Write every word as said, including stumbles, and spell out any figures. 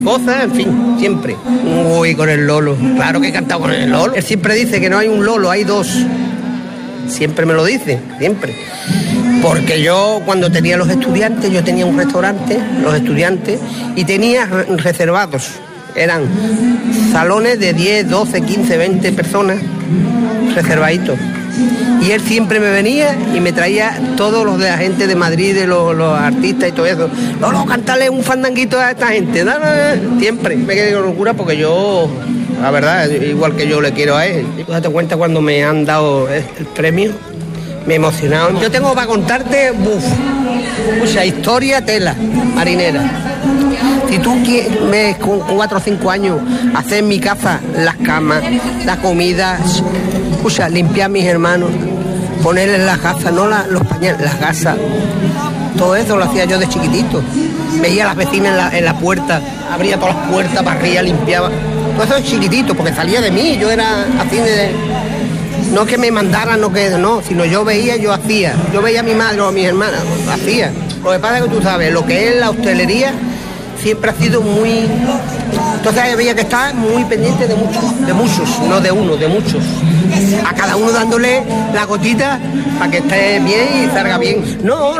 Cosas, en fin, siempre. Uy, con el Lolo. Claro que he cantado con el Lolo. Él siempre dice que no hay un Lolo, hay dos. Siempre me lo dice, siempre. Porque yo, cuando tenía los estudiantes, yo tenía un restaurante, los estudiantes, y tenía reservados. Eran salones de diez, doce, quince, veinte personas reservaditos. Y él siempre me venía y me traía todos los de la gente de Madrid, de los, los artistas y todo eso. No, no, cantarle un fandanguito a esta gente. No, no, no. Siempre me quedé con locura porque yo, la verdad, igual que yo le quiero a él. ¿Tú date cuenta cuando me han dado el premio? Me he emocionado. Yo tengo para contarte, buf, mucha historia, tela, marinera. Si tú ves con cuatro o cinco años hacer en mi casa las camas, la comida, o sea, limpiar a mis hermanos, ponerles las gasas, no la, los pañales, las gasas, todo eso lo hacía yo de chiquitito. Veía a las vecinas en la, en la puerta, abría todas las puertas, barría, limpiaba. Todo eso es chiquitito, porque salía de mí, yo era así de... No que me mandaran, no que no, sino yo veía, yo hacía. Yo veía a mi madre o a mis hermanas, hacía. Lo que pasa es que tú sabes, lo que es la hostelería siempre ha sido muy... Entonces había que estar muy pendiente de muchos, de muchos, no de uno, de muchos. A cada uno dándole la gotita para que esté bien y salga bien. No,